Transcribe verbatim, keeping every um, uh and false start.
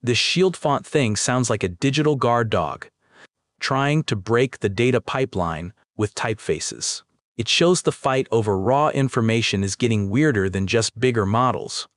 This shield font thing sounds like a digital guard dog, trying to break the data pipeline with typefaces. It shows the fight over raw information is getting weirder than just bigger models.